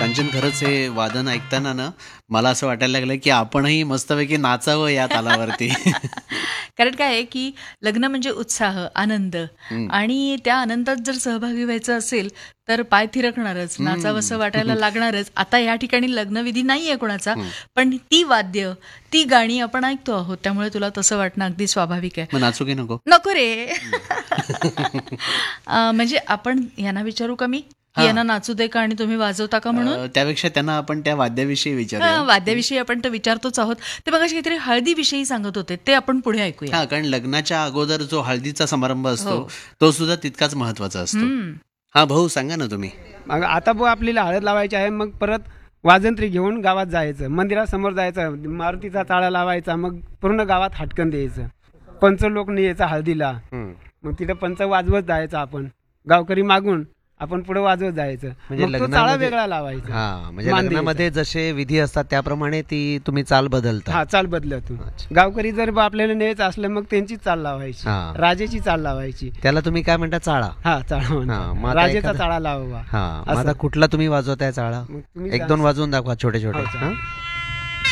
कांचन, खरंच हे वादन ऐकताना ना मला असं वाटायला लागलं की आपणही मस्तपैकी नाचावं या तालावरती. कारण काय आहे की लग्न म्हणजे उत्साह, आनंद, आणि त्या आनंदात जर सहभागी व्हायचं असेल तर पाय थिरकणारच, नाचावंसं वाटायला लागणारच. आता या ठिकाणी लग्नविधी नाहीये कोणाचा, पण ती वाद्य, ती गाणी आपण ऐकतो आहोत, त्यामुळे तुला तसं वाटणं अगदी स्वाभाविक आहे. मग नाचू की नको? नको रे. म्हणजे आपण यांना विचारू का मी की यांना नाचू दे का आणि तुम्ही वाजवता का म्हणून? त्यापेक्षा त्यांना आपण त्या वाद्याविषयी विचारूया. वाद्याविषयी आपण तर विचारतोच आहोत. ते बघा काहीतरी हळदीविषयी सांगत होते, ते आपण पुढे ऐकूया. हा, कारण लग्नाच्या अगोदर जो हळदीचा समारंभ असतो तो सुद्धा तितकाच महत्वाचा असतो. हा भाऊ, सांगा ना तुम्ही. मग आता आपल्याला हळद लावायची आहे, मग परत वाजंत्री घेऊन गावात जायचं, मंदिरासमोर जायचं, मारुतीचा चाळा लावायचा, मग पूर्ण गावात हटकन द्यायचं, पंच लोक न्यायचा हळदीला, मग तिथं पंच वाजवत जायचं, आपण गावकरी मागून आपण पुढे वाजवत जायचं, म्हणजे तो चाळा वेगळा लावायचा. हा, म्हणजे लग्नामध्ये जसे विधी असतात त्याप्रमाणे ती तुम्ही चाल बदलता. हा, चाल बदलतो. गावकरी जर आपल्याला न्यायचं असलं मग त्यांची चाल लावायची, राजेची चाल लावायची. त्याला तुम्ही काय म्हणता? चाळा. हा, चाळा, राजेचा चाळा लावा. हा, आता कुठला तुम्ही वाजवताय चाळा? एक दोन वाजवून दाखवा, छोटे छोटे.